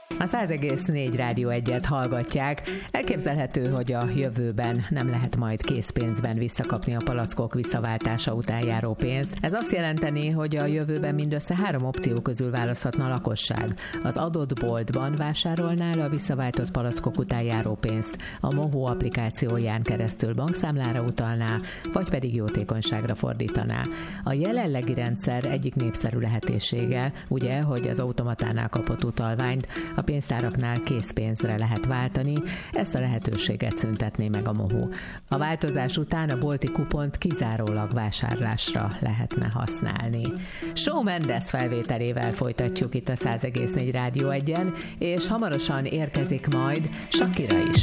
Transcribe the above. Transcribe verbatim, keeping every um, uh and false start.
A száz egész négy Rádió egyet hallgatják. Elképzelhető, hogy a jövőben nem lehet majd készpénzben visszakapni a palackok visszaváltása után járó pénzt. Ez azt jelenteni, hogy a jövőben mindössze három opció közül választhatna a lakosság. Az adott boltban vásárolná a visszaváltott palackok után járó pénzt, a Moho applikációján keresztül bankszámlára utalná, vagy pedig jótékonyságra fordítaná. A jelenlegi rendszer egyik népszerű lehetősége, ugye, hogy az automatánál kapott utalványt a pénztáraknál készpénzre lehet váltani, ezt a lehetőséget szüntetné meg a Moho. A változás után a bolti kupont kizárólag vásárlásra lehetne használni. Shawn Mendes felvételével folytatjuk itt a száz egész négy Rádió egyen, és hamarosan érkezik majd Shakira is.